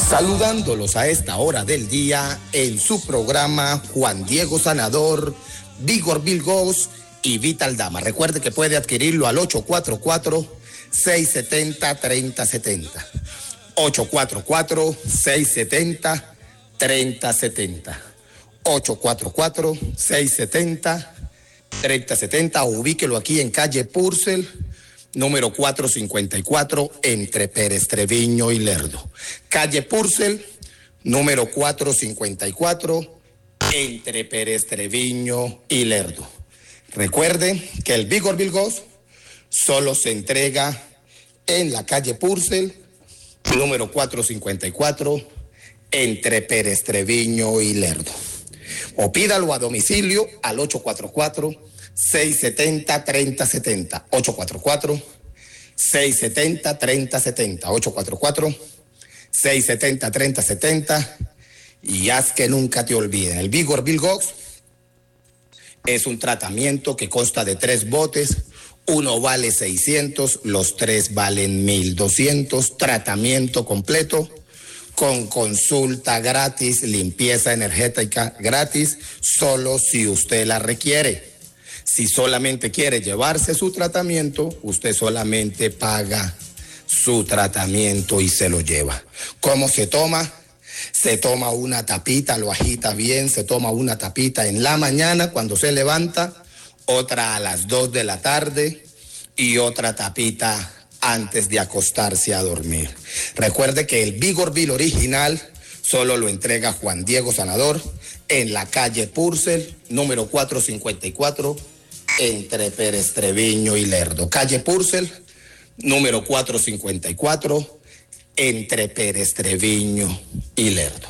Saludándolos a esta hora del día en su programa Juan Diego Sanador, Vigor Bilgos y Vital Dama. Recuerde que puede adquirirlo al 844-670-3070. 844-670-3070. 844-670-3070. Ubíquelo aquí en calle Purcell, número 454, entre Pérez Treviño y Lerdo. Calle Purcell, número 454, entre Pérez Treviño y Lerdo. Recuerde que el Vigor Bilgos solo se entrega en la calle Purcell, número 454, entre Pérez Treviño y Lerdo. O pídalo a domicilio al 844-670-3070. 844-670-3070. 844-670-3070. Y haz que nunca te olviden. El Vigor Bilgos es un tratamiento que consta de 3 botes. Uno vale 600, los 3 valen 1,200. Tratamiento completo con consulta gratis, limpieza energética gratis, solo si usted la requiere. Si solamente quiere llevarse su tratamiento, usted solamente paga su tratamiento y se lo lleva. ¿Cómo se toma? Se toma una tapita, lo agita bien, se toma una tapita en la mañana cuando se levanta, otra a las 2 de la tarde y otra tapita antes de acostarse a dormir. Recuerde que el Vigor Bill original solo lo entrega Juan Diego Sanador en la calle Purcell, número 454, entre Pérez Treviño y Lerdo. Calle Purcell, número 454, entre Pérez Treviño y Lerdo.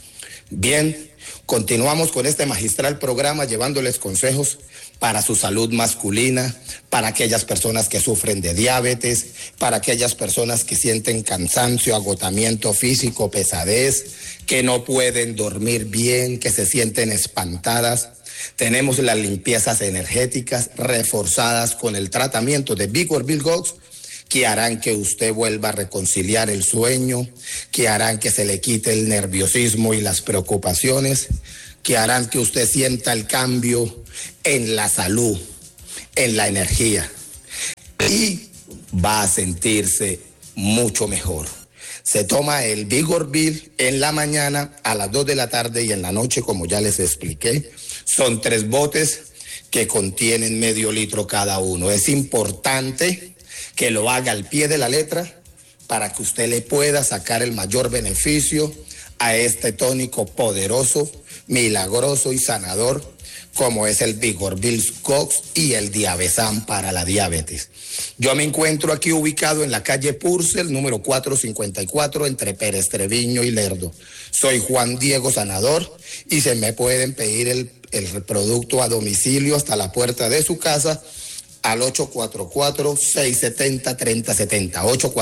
Bien, continuamos con este magistral programa llevándoles consejos para su salud masculina, para aquellas personas que sufren de diabetes, para aquellas personas que sienten cansancio, agotamiento físico, pesadez, que no pueden dormir bien, que se sienten espantadas. Tenemos las limpiezas energéticas reforzadas con el tratamiento de Vigor Bilgos, que harán que usted vuelva a reconciliar el sueño, que harán que se le quite el nerviosismo y las preocupaciones, que harán que usted sienta el cambio en la salud, en la energía, y va a sentirse mucho mejor. Se toma el Vigor Bill en la mañana, a las 2 de la tarde y en la noche, como ya les expliqué. Son 3 botes que contienen medio litro cada uno. Es importante que lo haga al pie de la letra para que usted le pueda sacar el mayor beneficio a este tónico poderoso, milagroso y sanador como es el Vigor Bilgos y el Diabesan para la diabetes. Yo me encuentro aquí ubicado en la calle Purcell, número 454, entre Pérez Treviño y Lerdo. Soy Juan Diego Sanador y se me pueden pedir el producto a domicilio hasta la puerta de su casa al 844-670-3070.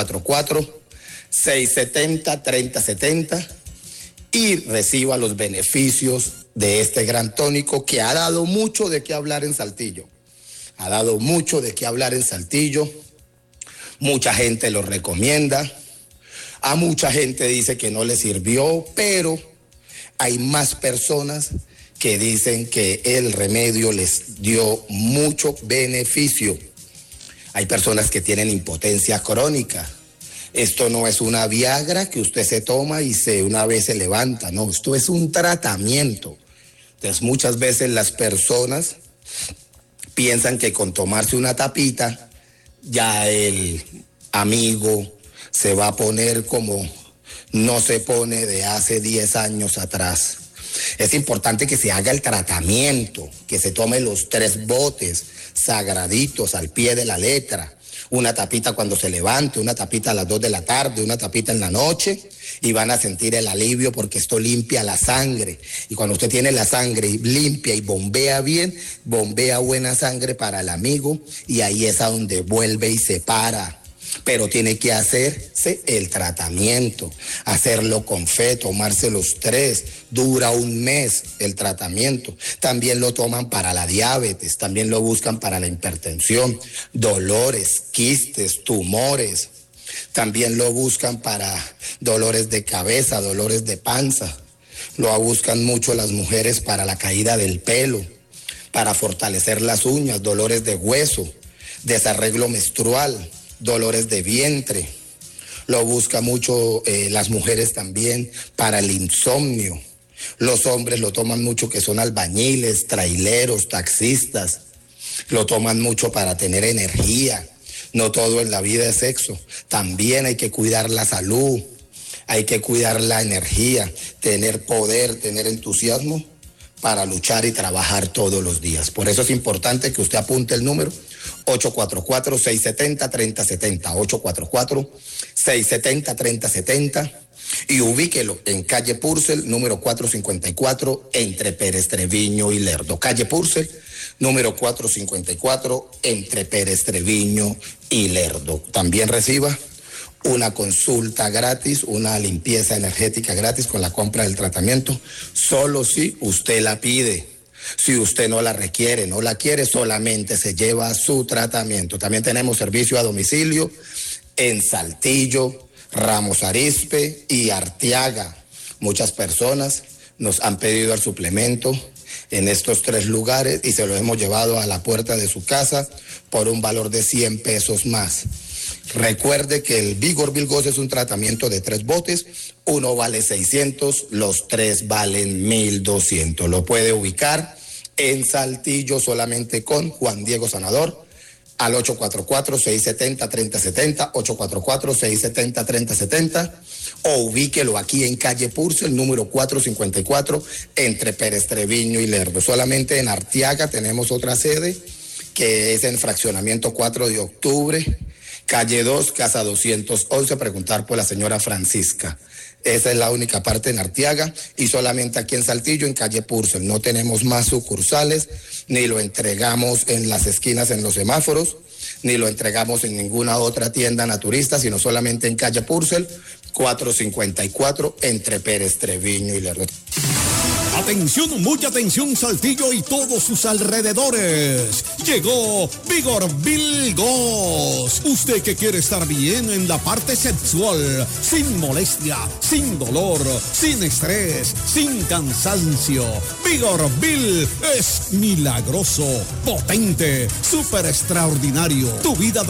844-670-3070 y reciba los beneficios de este gran tónico que ha dado mucho de qué hablar en Saltillo. Ha dado mucho de qué hablar en Saltillo. Mucha gente lo recomienda. A mucha gente dice que no le sirvió, pero hay más personas que dicen que el remedio les dio mucho beneficio. Hay personas que tienen impotencia crónica. Esto no es una Viagra que usted se toma y una vez se levanta. No, esto es un tratamiento. Entonces, muchas veces las personas piensan que con tomarse una tapita, ya el amigo se va a poner como no se pone de hace 10 años atrás. Es importante que se haga el tratamiento, que se tome los 3 botes sagraditos al pie de la letra. Una tapita cuando se levante, una tapita a las 2 de la tarde, una tapita en la noche, y van a sentir el alivio porque esto limpia la sangre. Y cuando usted tiene la sangre limpia y bombea bien, bombea buena sangre para el amigo, y ahí es a donde vuelve y se para. Pero tiene que hacerse el tratamiento, hacerlo con fe, tomarse los 3, dura 1 mes el tratamiento. También lo toman para la diabetes, también lo buscan para la hipertensión, dolores, quistes, tumores. También lo buscan para dolores de cabeza, dolores de panza. Lo buscan mucho las mujeres para la caída del pelo, para fortalecer las uñas, dolores de hueso, desarreglo menstrual, dolores de vientre. Lo buscan mucho las mujeres también para el insomnio. Los hombres lo toman mucho, que son albañiles, traileros, taxistas. Lo toman mucho para tener energía. No todo en la vida es sexo. También hay que cuidar la salud, hay que cuidar la energía, tener poder, tener entusiasmo para luchar y trabajar todos los días. Por eso es importante que usted apunte el número 844-670-3070, 844-670-3070, y ubíquelo en calle Purcell, número 454, entre Pérez Treviño y Lerdo. Calle Purcell, número 454, entre Pérez Treviño y Lerdo. También reciba una consulta gratis, una limpieza energética gratis con la compra del tratamiento, solo si usted la pide. Si usted no la requiere, no la quiere, solamente se lleva su tratamiento. También tenemos servicio a domicilio en Saltillo, Ramos Arizpe y Arteaga. Muchas personas nos han pedido el suplemento en estos 3 lugares y se lo hemos llevado a la puerta de su casa por un valor de 100 pesos más. Recuerde que el Vigor Bilgos es un tratamiento de 3 botes, uno vale 600, los 3 valen 1.200. Lo puede ubicar en Saltillo solamente con Juan Diego Sanador al 844-670-3070, 844-670-3070, o ubíquelo aquí en calle Purcell, número 454, entre Pérez Treviño y Lerdo. Solamente en Arteaga tenemos otra sede, que es en Fraccionamiento 4 de Octubre, calle 2, casa 211, preguntar por la señora Francisca. Esa es la única parte en Arteaga, y solamente aquí en Saltillo, en calle Purcell. No tenemos más sucursales, ni lo entregamos en las esquinas, en los semáforos, ni lo entregamos en ninguna otra tienda naturista, sino solamente en calle Purcell, 454, entre Pérez Treviño y Lerdo. Atención, mucha atención, Saltillo y todos sus alrededores. Llegó Vigor Bilgos. Usted que quiere estar bien en la parte sexual, sin molestia, sin dolor, sin estrés, sin cansancio. Vigor Bil es milagroso, potente, súper extraordinario. Tu vida